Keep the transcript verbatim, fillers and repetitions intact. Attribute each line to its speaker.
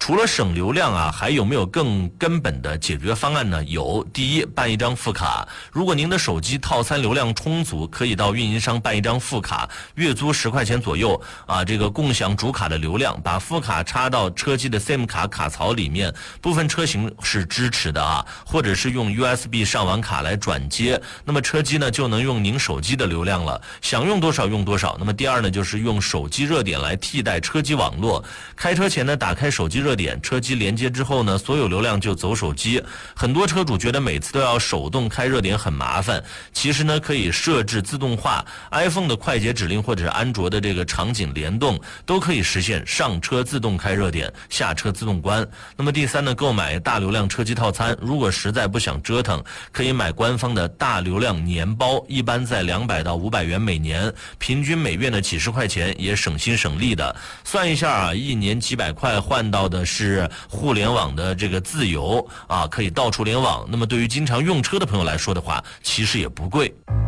Speaker 1: 除了省流量啊，还有没有更根本的解决方案呢？有，第一，办一张副卡。如果您的手机套餐流量充足，可以到运营商办一张副卡，月租十块钱左右啊，这个共享主卡的流量，把副卡插到车机的 SIM 卡卡槽里面，部分车型是支持的啊，或者是用 U S B 上网卡来转接，那么车机呢就能用您手机的流量了，想用多少用多少。那么第二呢，就是用手机热点来替代车机网络，开车前呢打开手机热点，车机连接之后呢，所有流量就走手机。很多车主觉得每次都要手动开热点很麻烦，其实呢可以设置自动化 ，iPhone 的快捷指令或者是安卓的这个场景联动都可以实现上车自动开热点，下车自动关。那么第三呢，购买大流量车机套餐，如果实在不想折腾，可以买官方的大流量年包，一般在两百到五百元每年，平均每月呢几十块钱，也省心省力的。算一下啊，一年几百块换到的是互联网的这个自由啊，可以到处联网。那么对于经常用车的朋友来说的话，其实也不贵。